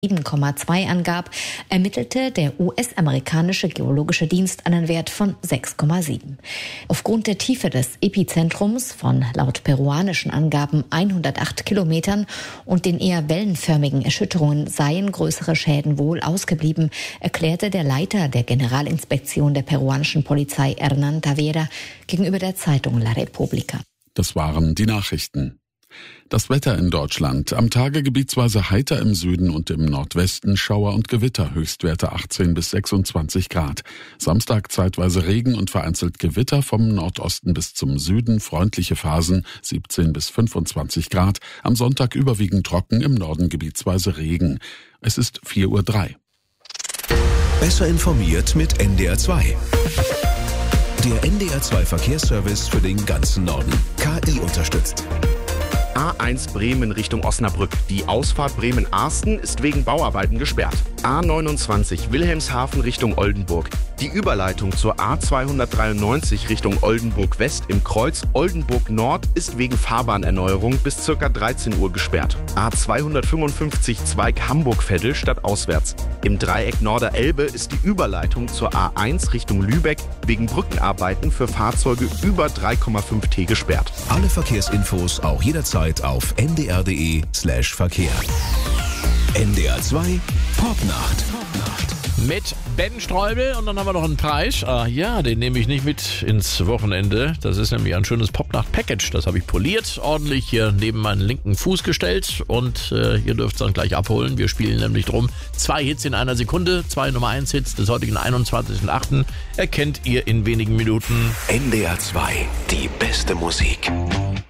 7,2 angab, ermittelte der US-amerikanische Geologische Dienst einen Wert von 6,7. Aufgrund der Tiefe des Epizentrums von laut peruanischen Angaben 108 Kilometern und den eher wellenförmigen Erschütterungen seien größere Schäden wohl ausgeblieben, erklärte der Leiter der Generalinspektion der peruanischen Polizei Hernán Tavera gegenüber der Zeitung La Repubblica. Das waren die Nachrichten. Das Wetter in Deutschland. Am Tage gebietsweise heiter im Süden und im Nordwesten, Schauer und Gewitter, Höchstwerte 18 bis 26 Grad. Samstag zeitweise Regen und vereinzelt Gewitter, vom Nordosten bis zum Süden freundliche Phasen, 17 bis 25 Grad. Am Sonntag überwiegend trocken, im Norden gebietsweise Regen. Es ist 4:03 Uhr. Besser informiert mit NDR 2. Der NDR 2 Verkehrsservice für den ganzen Norden. KI unterstützt. A1 Bremen Richtung Osnabrück. Die Ausfahrt Bremen-Arsten ist wegen Bauarbeiten gesperrt. A29 Wilhelmshaven Richtung Oldenburg. Die Überleitung zur A293 Richtung Oldenburg West im Kreuz Oldenburg Nord ist wegen Fahrbahnerneuerung bis ca. 13 Uhr gesperrt. A255 Zweig Hamburg-Veddel stadtauswärts. Im Dreieck Norderelbe ist die Überleitung zur A1 Richtung Lübeck wegen Brückenarbeiten für Fahrzeuge über 3,5 T gesperrt. Alle Verkehrsinfos auch jederzeit auf ndr.de/Verkehr. NDR 2 Popnacht. Mit Ben Streubel und dann haben wir noch einen Preis. Ja, den nehme ich nicht mit ins Wochenende. Das ist nämlich ein schönes Popnacht-Package. Das habe ich poliert, ordentlich hier neben meinen linken Fuß gestellt und ihr dürft es dann gleich abholen. Wir spielen nämlich drum 2 Hits in einer Sekunde, 2 Nummer 1 Hits des heutigen 21.08. erkennt ihr in wenigen Minuten. NDR 2, die beste Musik.